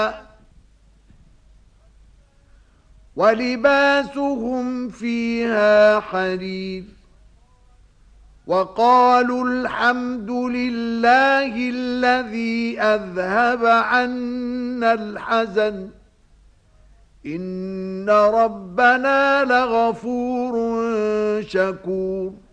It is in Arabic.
ولباسهم فيها حرير وقالوا الحمد لله الذي أذهب عنا الحزن إن ربنا لغفور شكور